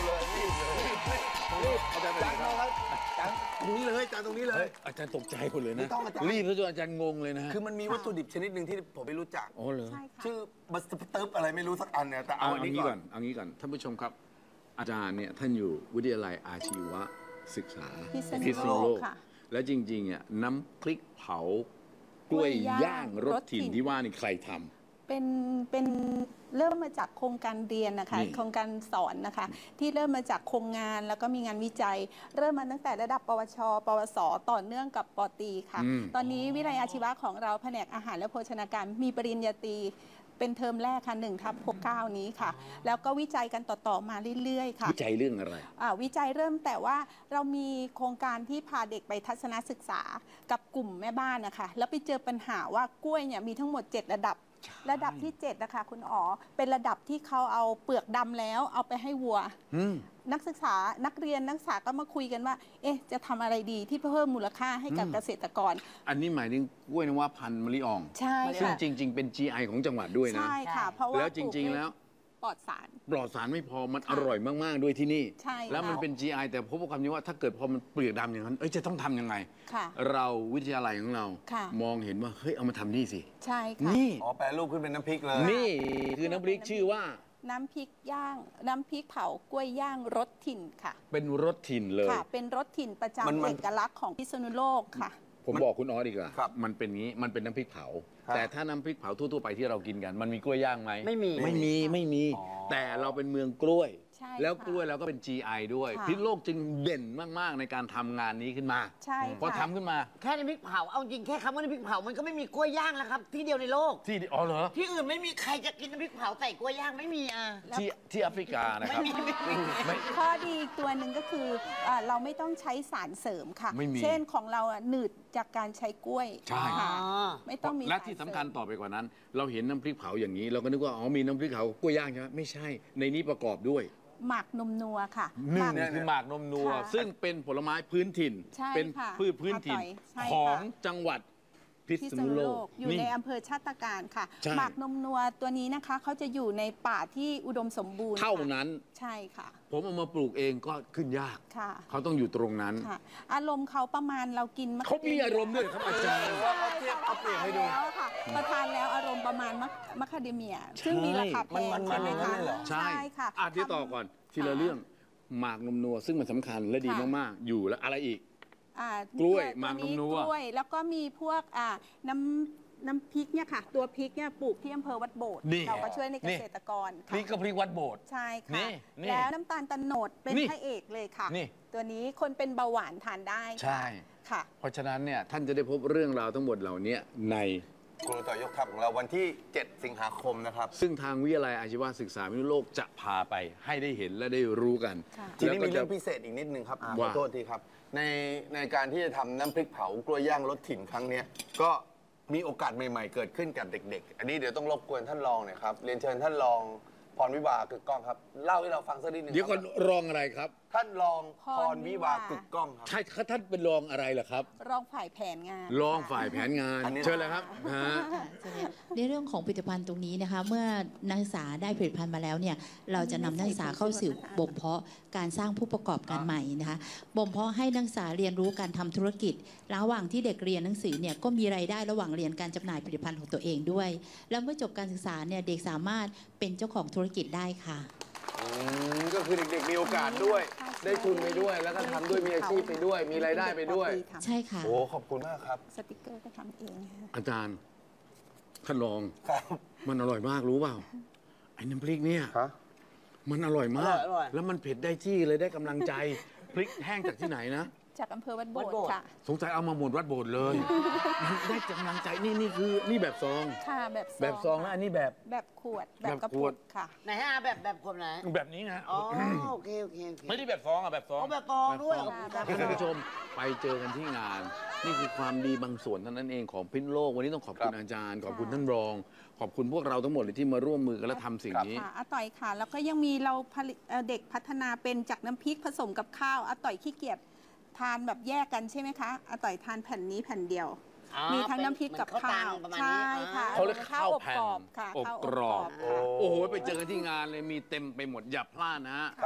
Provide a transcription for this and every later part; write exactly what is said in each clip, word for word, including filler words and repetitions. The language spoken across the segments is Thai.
เลยรีบเลยรีบอาจารย์จานครับจานตรงนี้เลยจานตรงนี้เลยอาจารย์ตกใจหมดเลยนะไม่ต้องอาจารย์รีบจนอาจารย์งงเลยนะคือมันมีวัตถุดิบชนิดหนึ่งที่ผมไม่รู้จักอ๋อเหรอชื่อบัสตึ๊บอะไรไม่รู้สักอันเนี่ยแต่เอาอันนี้ก่อนเอางี้ก่อนท่านผู้ชมครับอาจารย์เนี่ยท่านอยู่วิทยาลัยอาชีวศึกษาพิษณุโลกและจริงๆอ่ะน้ำพริกเผากล้วยย่างรสถิ่นที่ว่านี่ใครทำเป็นเป็นเริ่มมาจากโครงการเรียนนะคะโครงการสอนนะคะที่เริ่มมาจากโครงงานแล้วก็มีงานวิจัย เริ่มมาตั้งแต่ระดับปวช ปวสต่อเนื่องกับปตรีค่ะตอนนี้วิทยาลัยอาชีวะของเราแผนกอาหารและโภชนาการมีปริญญาตรีเป็นเทอมแรกค่ะหนึ่งทับหกเก้านี้ค่ะแล้วก็วิจัยกันต่อๆมาเรื่อยๆค่ะวิจัยเรื่องอะไรอ่าวิจัยเริ่มแต่ว่าเรามีโครงการที่พาเด็กไปทัศนศึกษากับกลุ่มแม่บ้านนะคะแล้วไปเจอปัญหาว่ากล้วยเนี่ยมีทั้งหมดเจ็ดระดับระดับที่เจ็ดนะคะคุณอ๋อเป็นระดับที่เขาเอาเปลือกดำแล้วเอาไปให้วัวนักศึกษานักเรียนนักศึกษาก็มาคุยกันว่าเอ๊ะจะทำอะไรดีที่เพิ่มมูลค่าให้กับเกษตรกรอันนี้หมายถึงกล้วยนวพันธุ์มะลิอ่องใช่ซึ่งจริงๆเป็น จี ไอ ของจังหวัดด้วยนะใช่ค่ะเพราะว่าแล้วจริงๆแล้วปลอดสารปลอดสารไม่พอมันอร่อยมากๆด้วยที่นี่ใช่แล้วมันเป็น จี ไอ แต่พบว่าคำนี้ว่าถ้าเกิดพอมันเปลือกดำอย่างนั้นเอ้ยจะต้องทำยังไงเราวิทยาลัยของเรามองเห็นว่าเฮ้ยเอามาทำนี่สิใช่ค่ะนี่อ๋อแปลรูปขึ้นเป็นน้ำพริกเลยนี่คือน้ำพริกชื่อว่าน้ำพริกย่างน้ำพริกเผากล้วยย่างรสถิ่นค่ะเป็นรสถิ่นเลยค่ะเป็นรสถิ่นประจำเอกลักษณ์ของพิษณุโลกค่ะผมบอกคุณอ๋อดีกว่ามันเป็นงี้มันเป็นน้ำพริกเผาแต่ถ้าน้ำพริกเผาทั่วๆไปที่เรากินกันมันมีกล้วยย่างไหมไม่มีไม่มีไม่มีแต่เราเป็นเมืองกล้วยแล้วกล้วยเราก็เป็น จี ไอ ด้วยพิษณุโลกจึงเด่นมากๆในการทำงานนี้ขึ้นมาใช่พอทำขึ้นมาแค่น้ำพริกเผาเอาจริงแค่คำว่าน้ำพริกเผามันก็ไม่มีกล้วยย่างแล้วครับที่เดียวในโลกที่อ๋อเหรอที่อื่นไม่มีใครจะกินน้ำพริกเผาใส่กล้วยย่างไม่มีอ่ะที่ที่แอฟริกานะครับข้อดีตัวหนึ่งก็คือเราไม่ต้องใช้สารเสริมค่ะเช่นของเราหนืดจากการใช้กล้วยใช่ไม่ต้องมีและที่สำคัญต่อไปกว่านั้นเราเห็นน้ำพริกเผาอย่างนี้เราก็นึกว่าอ๋อมีน้ำพริกเผากล้วยย่างใช่ไหมไม่ใช่ในนี้ประกอบด้วยหมากนมนัวค่ะหนึ่งคือหมากนมนัวซึ่งเป็นผลไม้พื้นถิ่นเป็นพืชพื้นถิ่นของจังหวัดพิษณุโลกอยู่ในอำเภอชาติการค่ะหมากนมนัวตัวนี้นะคะเขาจะอยู่ในป่าที่อุดมสมบูรณ์เท่านั้นใช่ค่ะผมเอามาปลูกเองก็ขึ้นยากค่ะเขาต้องอยู่ตรงนั้นอารมณ์เขาประมาณเรากินเขามีอารมณ์ด้วยครับอาจารย์เขาเทียบเอาเปรียบให้ดูค่ะประทานแล้วอารมณ์ประมาณมะคาเดเมียซึ่งมีราคาแพงใช่ไหมคะใช่ค่ะอ่ะที่ต่อก่อนทีละเรื่องหมากนมนัวซึ่งมันสำคัญและดีมากๆอยู่แล้วอะไรอีกกล้วยหมากนมนัวกล้วยแล้วก็มีพวกน้ำน้ำพริกเนี่ยค่ะตัวพริกเนี่ยปลูกที่อำเภอวัดโบสถ์เราก็ช่วยในเกษตรกรพริกก็พริกวัดโบสถ์ใช่ค่ะแล้วน้ำตาลตะโนดเป็นพระเอกเลยค่ะตัวนี้คนเป็นเบาหวานทานได้ใช่ค่ะเพราะฉะนั้นเนี่ยท่านจะได้พบเรื่องราวทั้งหมดเหล่านี้ในครูต่อยกทัพของเราวันที่เจ็ดสิงหาคมนะครับซึ่งทางวิทยาลัยอาชีวศึกษาพิษณุโลกจะพาไปให้ได้เห็นและได้รู้กันทีนี้มีเรื่องพิเศษอีกนิดนึงครับขอโทษทีครับในในการที่จะทำน้ำพริกเผากล้วยย่างรสถิ่นครั้งนี้ก็มีโอกาสใหม่ๆเกิดขึ้นกับเด็กๆอันนี้เดี๋ยวต้องรบกวนท่านรองหน่อยครับเรียนเชิญท่านรองพรวิวากึกก้องครับเล่าให้เราฟังสักนิดนึงเดี๋ยวก่อนรองอะไรครับท่านรองพรวิวากึกก้องครับใช่ท่านเป็นรองอะไรล่ะครับรองฝ่ายแผนงานรองฝ่ายแผนงานเชิญเลยครับในเรื่องของผลิตภัณฑ์ตรงนี้นะคะเมื่อนักศึกษาได้ผลิตภัณฑ์มาแล้วเนี่ยเราจะนำนักศึกษาเข้าสู่บ่มเพาะการสร้างผู้ประกอบการใหม่นะคะบ่มเพาะให้นักศึกษาเรียนรู้การทำธุรกิจระหว่างที่เด็กเรียนหนังสือเนี่ยก็มีรายได้ระหว่างเรียนการจำหน่ายผลิตภัณฑ์ของตัวเองด้วยแล้วเมื่อจบการศึกษาเนี่ยเด็กสามารถเป็นเจ้าของธุรกิจได้ค่ะก็คือเด็กๆมีโอกาสด้วยได้ทุนไปด้วยแล้วก็ทำด้วยมีอาชีพไปด้วยมีรายได้ไปด้วยใช่ค่ะโอ้ขอบคุณมากครับสติกเกอร์ก็ทำเองอาจารย์ท่านรองมันอร่อยมากรู้เปล่าไอ้น้ำพริกเนี่ยมันอร่อยมากแล้วมันเผ็ดได้ที่เลยได้กำลังใจพริกแห้งจากที่ไหนนะจากอำเภอวัดโบสถ์ค่ะสงสัยเอามาหมดวัดโบสถ์เลยมันได้กำลังใจนี่นี่คือนี่แบบซองค่ะแบบซองแบบซองแล้วอันนี้แบบแบบขวดแบบกระปุกค่ะไหนฮะแบบแบบขวดไหนแบบนี้นะอ๋อโอเคโอเคไม่ได้แบบซองอ่ะแบบซองแบบซองด้วยท่านผู้ชมไปเจอกันที่งานนี่คือความดีบางส่วนเท่านั้นเองของพิษณุโลกวันนี้ต้องขอบคุณอาจารย์ขอบคุณท่านรองขอบคุณพวกเราทั้งหมดเลยที่มาร่วมมือกันและทำสิ่งนี้อาต่อยค่ะแล้วก็ยังมีเราเด็กพัฒนาเป็นจากน้ำพริกผสมกับข้าวอาต่อยขี้เกียจทานแบบแยกกันใช่ไหมคะอาต่อยทานแผ่นนี้แผ่นเดียวมีทั้งน้ำพริกกับข้าวใช่ค่ะเขาเรียกข้าวแผ่นอบกรอบโอ้โหไปเจอกันที่งานเลยมีเต็มไปหมดอย่าพลาดนะฮะ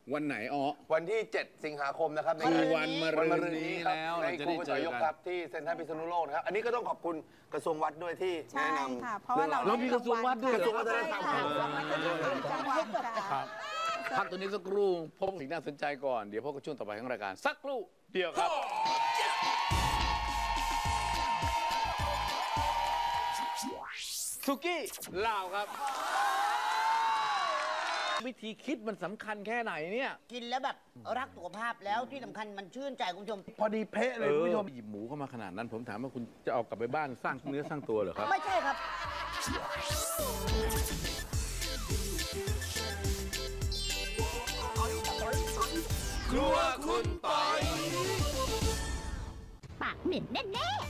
วันไหนอ๋อวันที่ เจ็ด สิงหาคมนะครับในคือวันมะรืนนี้ครับแล้วในเราจะครูได้ผู้เจต่ออยกกันครับที่เซ็นทรัลพิษณุโลกนะครับอันนี้ก็ต้องขอบคุณกระทรวงวัดด้วยที่ใช่แนะนำค่ะ เพราะว่าเราเรามีกระทรวงวัดด้วยกระทรวงวัฒนธรรมใช่ค่ะกระทรวงวัฒนธรรมจังหวัดค่ะพักตัวนี้สักครู่พบสิ่งน่าสนใจก่อนเดี๋ยวพบกับช่วงต่อไปของรายการสักครู่เดียวครับสุกี้ลาวครับ วิธีคิดมันสำคัญแค่ไหนเนี่ยกินแล้วแบบรักสุขภาพแล้วที่สำคัญมันชื่นใจคุณผู้ชมพอดีเป๊ะเลยคุณผู้ชมหยิบหมูเข้ามาขนาดนั้น ผมถามว่าคุณจะเอากลับไปบ้านสร้างเนื้อสร้างตัวเหรอครับไม่ใช่ครับครัวคุณปอยปากเหม็นแน่ๆ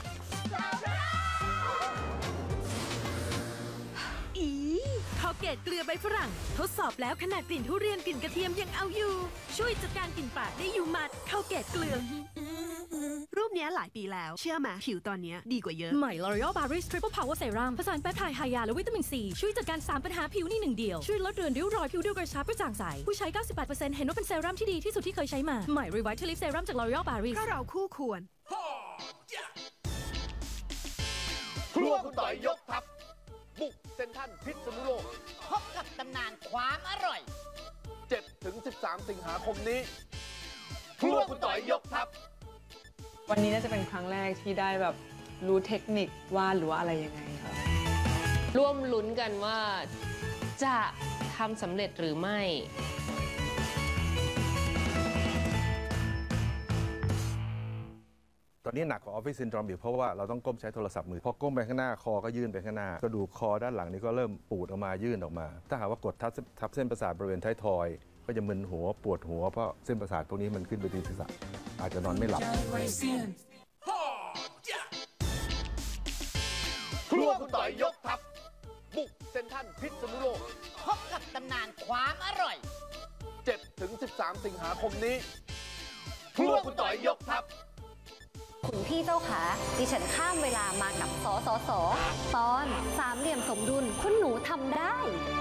อีคอลเกตเกลือใบฝรั่ง ทดสอบแล้วขนาดกลิ่นทุเรียนกลิ่นกระเทียมยังเอาอยู่ ช่วยจัดการกลิ่นปากได้อยู่หมัดคอลเกตเกลือรูปเนี้ยหลายปีแล้ว เชื่อไหมผิวตอนเนี้ยดีกว่าเยอะใหม่ L'Oreal Paris Triple Power Serum ผสานแปปไทด์ไฮยาและวิตามินซี ช่วยจัดการ สาม ปัญหาผิวนี่หนึ่งเดียว ช่วยลดเรือนริ้วรอยผิวดูกระชับกระจ่างใส ผู้ใช้ เก้าสิบแปดเปอร์เซ็นต์ เห็นว่าเป็นเซรั่มที่ดีที่สุดที่เคยใช้มา ใหม่ Revitalift Serum จาก L'Oreal Paris เพราะเราคู่ควรครัวคุณต่อยยกทัพบุกเซ็นทรัลพิษณุโลกพบกับตำนานความอร่อยเจ็ดถึงสิบสาม สิงหาคมนี้ครัวคุณต่อยยกทัพวันนี้น่าจะเป็นครั้งแรกที่ได้แบบรู้เทคนิควาดหรือว่าอะไรยังไงครับร่วมลุ้นกันว่าจะทำสำเร็จหรือไม่ตอนนี้หนักกว่าออฟฟิศซินดรอมอีกเพราะว่าเราต้องก้มใช้โทรศัพท์มือ พอก้มไปข้างหน้าคอก็ยื่นไปข้างหน้ากระดูกคอด้านหลังนี่ก็เริ่มปูดออกมายื่นออกมา ถ้าหากว่ากดทับทับเส้นประสาทบริเวณท้ายทอย ก็จะมึนหัวปวดหัวเพราะเส้นประสาทพวกนี้มันขึ้นไปที่ศีรษะอาจจะนอนไม่หลับครัวคุณต่อยยกทัพบุกเซ็นทรัลพิษณุโลกพบกับตำนานความอร่อยเจ็ดถึงสิบสาม สิงหาคมนี้ครัวคุณต่อยยกทัพคุณพี่เจ้าขาดิฉันข้ามเวลามากับสสสตอนสามเหลี่ยมสมดุลคุณหนูทำได้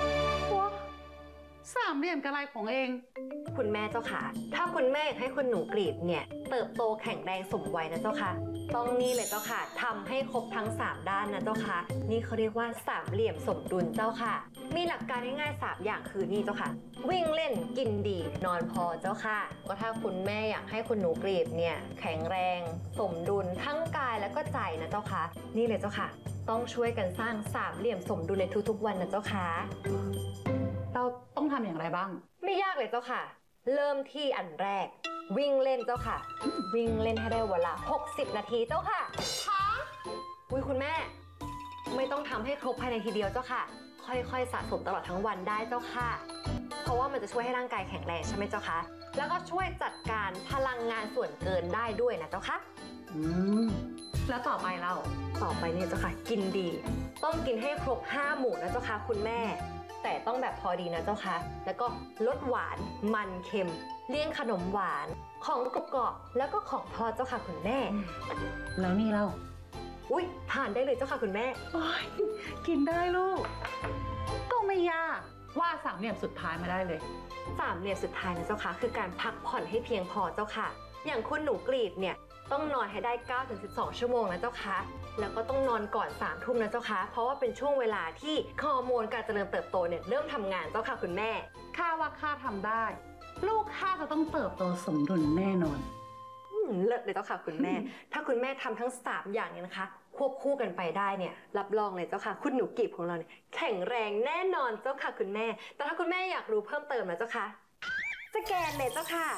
สามเหลี่ยมกระไรของเอง คุณแม่เจ้าค่ะถ้าคุณแม่อยากให้คุณหนูกรีดเนี่ยเติบโตแข็งแรงสมวัยนะเจ้าค่ะต้องนี่เลยเจ้าค่ะทำให้ครบทั้งสามด้านนะเจ้าค่ะนี่เขาเรียกว่าสามเหลี่ยมสมดุลเจ้าค่ะมีหลักการง่ายๆสามอย่างคือนี่เจ้าค่ะวิ่งเล่นกินดีนอนพอเจ้าค่ะก็ถ้าคุณแม่อยากให้คุณหนูกรีดเนี่ยแข็งแรงสมดุลทั้งกายแล้วก็ใจนะเจ้าค่ะนี่เลยเจ้าค่ะต้องช่วยกันสร้างสามเหลี่ยมสมดุลในทุกๆวันนะเจ้าค่ะเราต้องทำอย่างไรบ้างไม่ยากเลยเจ้าค่ะเริ่มที่อันแรกวิ่งเล่นเจ้าค่ะ วิ่งเล่นให้ได้วันละหกสิบนาทีเจ้าค่ะคะอุ้ยคุณแม่ไม่ต้องทำให้ครบภายในทีเดียวเจ้าค่ะค่อยๆสะสมตลอดทั้งวันได้เจ้าค่ะเพราะว่ามันจะช่วยให้ร่างกายแข็งแรงใช่ไหมเจ้าคะแล้วก็ช่วยจัดการพลังงานส่วนเกินได้ด้วยนะเจ้าค่ะอืมแล้วต่อไปเราต่อไปเนี่ยเจ้าค่ะกินดีต้องกินให้ครบห้าหมู่นะเจ้าค่ะคุณแม่แต่ต้องแบบพอดีนะเจ้าค่ะแล้วก็ลดหวานมันเค็มเลี่ยงขนมหวานของกรอบๆแล้วก็ของทอดเจ้าค่ะคุณแม่แล้วนี่เราอุ้ยทานได้เลยเจ้าค่ะคุณแม่กินได้ลูกก็ไม่ยากว่าสามเหลี่ยมสุดท้ายมาได้เลยสามเหลี่ยมสุดท้ายนะเจ้าค่ะคือการพักผ่อนให้เพียงพอเจ้าค่ะอย่างคุณหนูกรีดเนี่ยต้องนอนให้ได้ เก้าถึงสิบสอง ชั่วโมงนะเจ้าค่ะแล้วก็ต้องนอนก่อนสามทุ่มนะเจ้าค่ะเพราะว่าเป็นช่วงเวลาที่ฮอร์โมนการเจริญเติบโตเนี่ยเริ่มทำงานเจ้าค่ะคุณแม่ข้าว่าข้าทำได้ลูกข้าจะต้องเติบโตสมดุลแน่นอนเลิศเลยเจ้าค่ะคุณแม่ ถ้าคุณแม่ทำทั้งสามอย่างเนี่ยนะคะควบคู่กันไปได้เนี่ยรับรองเลยเจ้าค่ะคุณหนูกีบของเราเนี่ยแข็งแรงแน่นอนเจ้าค่ะคุณแม่แต่ถ้าคุณแม่อยากรู้เพิ่มเติมนะเจ้าค่ะสแกนเลยเจ้าค่ะ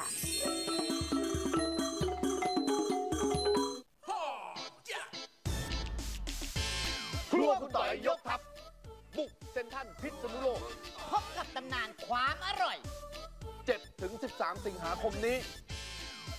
ครัวคุณต่อยยกทัพบุกเซ็นทรัลพิษณุโลกพบกับตำนานความอร่อยเจ็ดถึงสิบสาม สิงหาคมนี้